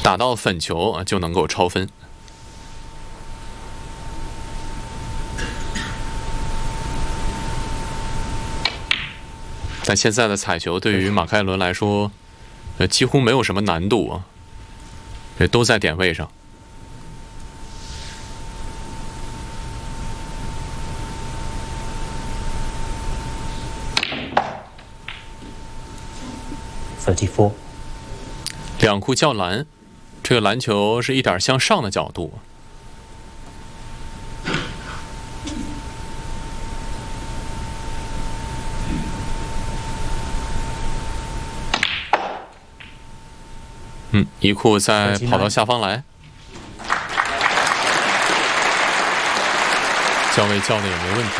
打到粉球就能够超分。但现在的彩球对于马开伦来说，几乎没有什么难度啊，都在点位上。 34。 两库较篮，这个篮球是一点向上的角度。一库再跑到下方来，校位叫的也没问题。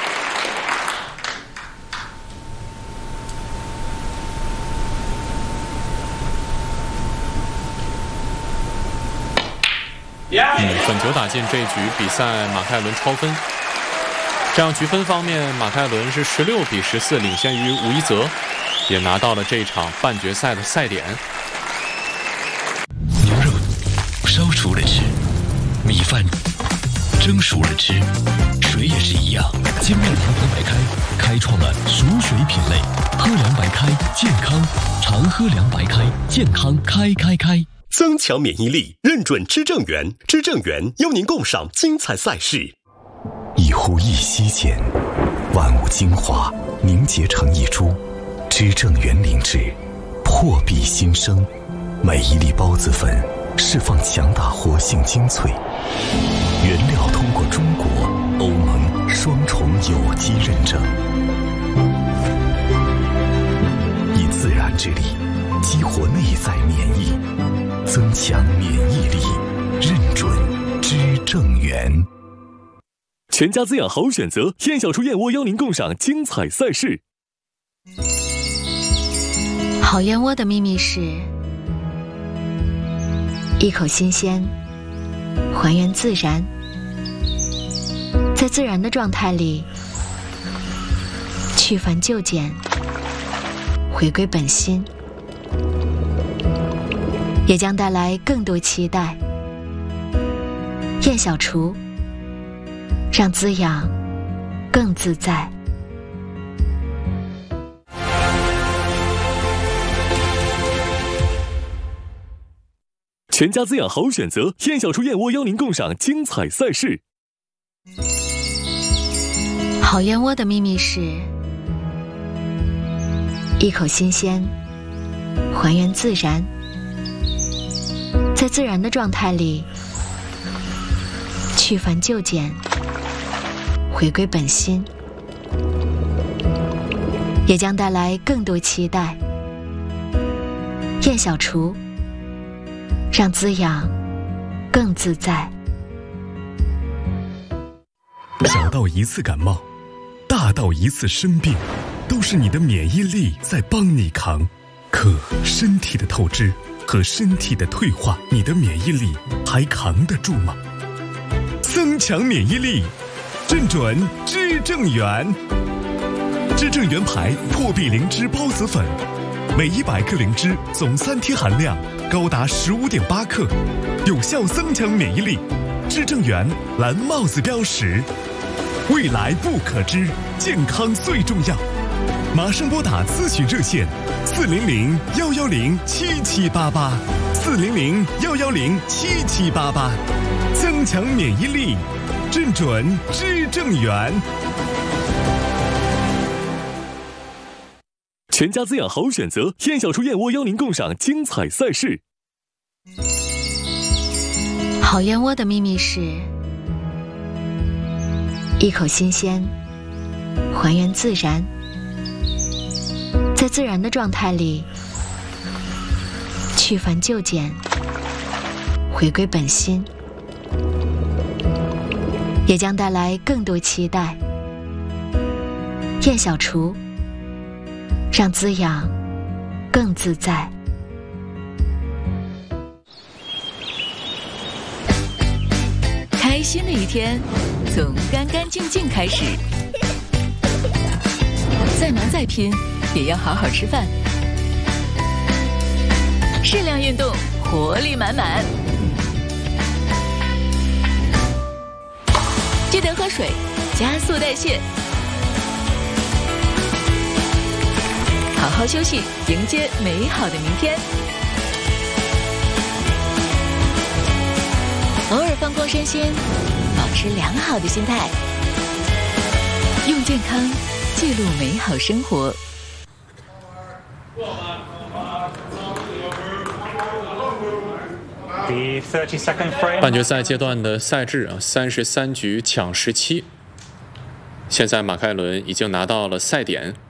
粉球打进这一局，比赛马开伦超分。这样局分方面，马开伦是16比14领先于吴一泽，也拿到了这一场半决赛的赛点。 牛肉烧熟了吃，米饭蒸熟了吃，水也是一样。精妙调和白开开创了熟水品类，喝凉白开健康，常喝凉白开健康开。 增强免疫力，认准知正源，知正源邀您共赏精彩赛事。 一呼一吸间，万物精华凝结成一株，知正源灵芝破壁新生，每一粒孢子粉释放强大活性精粹，原料通过中国、欧盟双重有机认证，以自然之力激活内在免疫，增强免疫力，认准知正源。 全家滋养好选择，燕小厨燕窝邀您共赏精彩赛事。 好燕窝的秘密是一口新鲜，还原自然，在自然的状态里去繁就简，回归本心，也将带来更多期待。燕小厨，让滋养更自在。 全家滋养好选择，燕小厨燕窝邀您共赏精彩赛事。 好燕窝的秘密是一口新鲜，还原自然，在自然的状态里去繁就简，回归本心，也将带来更多期待。燕小厨，让滋养更自在。 小到一次感冒，大到一次生病，都是你的免疫力在帮你扛。可身体的透支和身体的退化，你的免疫力还扛得住吗？增强免疫力，认准知正源。知正源牌破壁灵芝孢子粉，每100克灵芝总3天含量高达15.8克，有效增强免疫力。知正源蓝帽子标识，未来不可知，健康最重要。马上拨打咨询热线400-110-7788，400-110-7788，增强免疫力，认准知正源。 全家滋养好选择，燕小厨燕窝邀您共赏精彩赛事。 好燕窝的秘密是一口新鲜，还原自然，在自然的状态里去繁就简，回归本心，也将带来更多期待。燕小厨，让滋养更自在。 开心的一天从干干净净开始，再忙再拼也要好好吃饭，适量运动活力满满。记得喝水，加速代谢。好好休息，迎接美好的明天。偶尔放空身心，保持良好的心态，用健康记录美好生活。 半决赛阶段的赛制33局抢17，现在马凯伦已经拿到了赛点